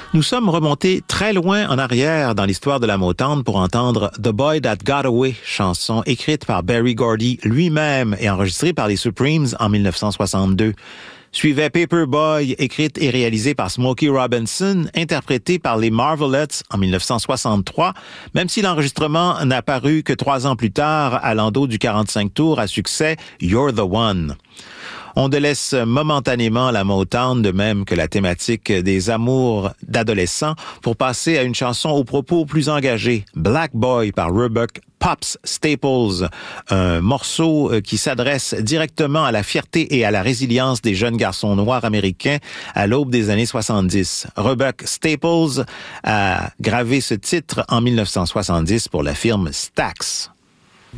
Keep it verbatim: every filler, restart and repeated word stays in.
Nous sommes remontés très loin en arrière dans l'histoire de la Motown pour entendre The Boy That Got Away, chanson écrite par Berry Gordy lui-même et enregistrée par les Supremes en mille neuf cent soixante-deux. Suivait Paperboy, écrite et réalisée par Smokey Robinson, interprétée par les Marvelettes en mille neuf cent soixante-trois, même si l'enregistrement n'a paru que trois ans plus tard à l'endos du quarante-cinq tours à succès You're the One. On délaisse momentanément la Motown, de même que la thématique des amours d'adolescents, pour passer à une chanson aux propos plus engagés, Black Boy par Roebuck Pops Staples, un morceau qui s'adresse directement à la fierté et à la résilience des jeunes garçons noirs américains à l'aube des années soixante-dix. Roebuck Staples a gravé ce titre en mille neuf cent soixante-dix pour la firme Stax.